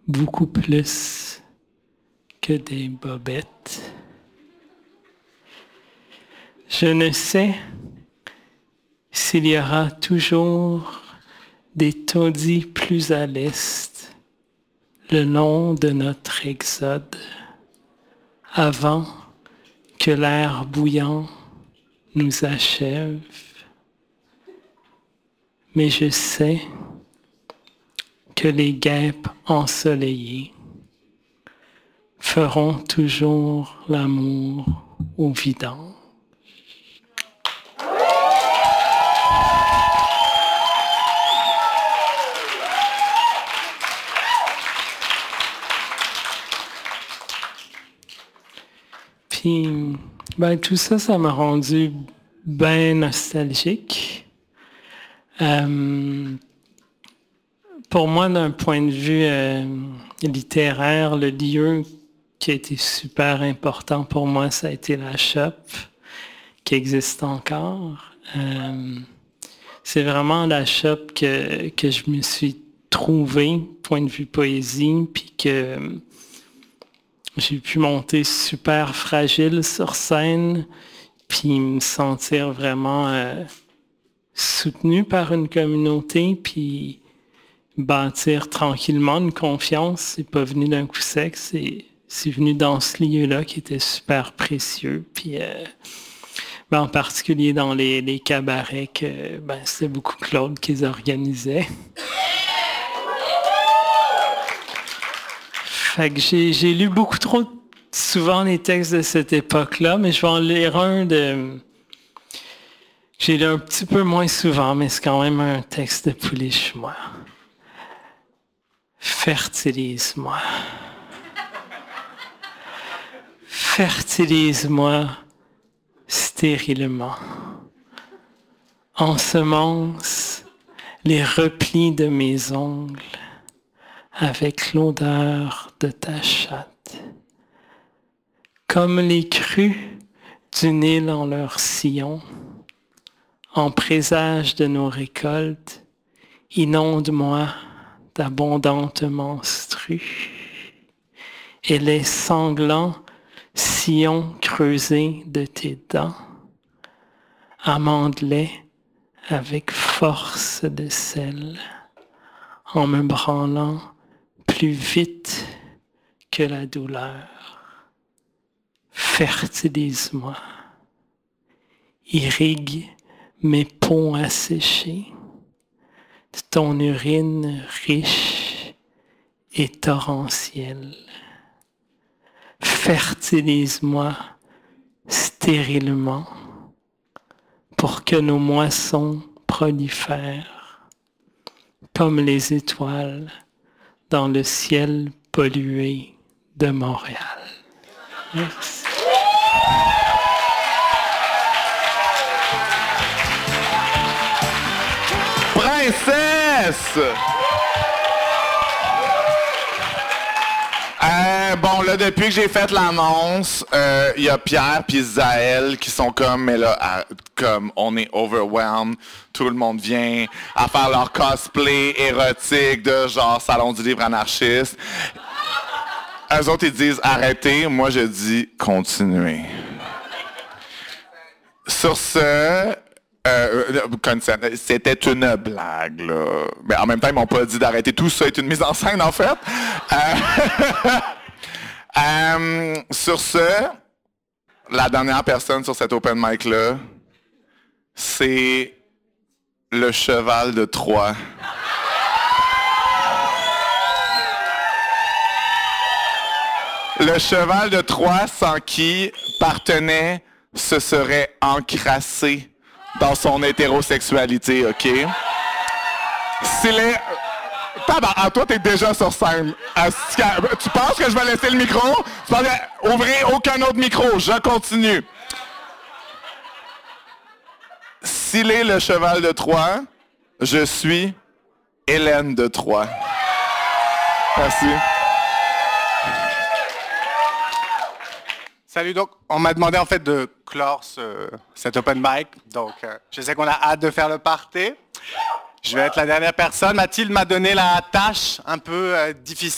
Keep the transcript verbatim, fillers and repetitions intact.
beaucoup plus que des bobettes. Je ne sais s'il y aura toujours des taudis plus à l'est le long de notre exode, avant que l'air bouillant nous achève. Mais je sais que les guêpes ensoleillées feront toujours l'amour au vidange. Puis, ben, tout ça, ça m'a rendu bien nostalgique. Euh, pour moi, d'un point de vue euh, littéraire, le lieu qui a été super important pour moi, ça a été la shop, qui existe encore. Euh, c'est vraiment la shop que, que je me suis trouvé, point de vue poésie, puis que j'ai pu monter super fragile sur scène, puis me sentir vraiment euh, soutenu par une communauté, puis bâtir tranquillement une confiance. C'est pas venu d'un coup sec, c'est, c'est venu dans ce lieu-là qui était super précieux. Puis euh, ben, en particulier dans les, les cabarets, que ben, c'était beaucoup Claude qui les organisait. Fait que j'ai, j'ai lu beaucoup trop souvent les textes de cette époque-là, mais je vais en lire un de... J'ai lu un petit peu moins souvent, mais c'est quand même un texte de Poulichmois. Fertilise-moi. Fertilise-moi stérilement. Ensemence les replis de mes ongles avec l'odeur de ta chatte. Comme les crues du Nil en leur sillon, en présage de nos récoltes, inonde-moi d'abondantes menstrues, et les sanglants sillons creusés de tes dents, amande-les avec force de sel, en me branlant plus vite que la douleur. Fertilise-moi, irrigue mes ponts asséchés de ton urine riche et torrentielle. Fertilise-moi stérilement pour que nos moissons prolifèrent comme les étoiles dans le ciel pollué de Montréal. Merci. Princesse! Euh, bon, là, depuis que j'ai fait l'annonce, il euh, y a Pierre et Zaël qui sont comme, mais là, à, comme, on est overwhelmed. Tout le monde vient à faire leur cosplay érotique de genre Salon du livre anarchiste. Eux autres, ils disent arrêtez. Moi, je dis continuez. Sur ce... Euh, c'était une blague, là. Mais en même temps, ils m'ont pas dit d'arrêter. Tout ça est une mise en scène, en fait. Euh, euh, sur ce, la dernière personne sur cet open mic-là, c'est le cheval de Troie. Le cheval de Troie sans qui Partenay se serait encrassé dans son hétérosexualité, OK? S'il est... Tabarnak, toi, t'es déjà sur scène. Tu penses que je vais laisser le micro? Tu penses que... Ouvrez aucun autre micro, je continue. S'il est le cheval de Troie, je suis Hélène de Troie. Merci. Salut, donc on m'a demandé en fait de clore ce, cet open mic, donc euh, je sais qu'on a hâte de faire le party. Je vais être la dernière personne. Mathilde m'a donné la tâche un peu euh, difficile.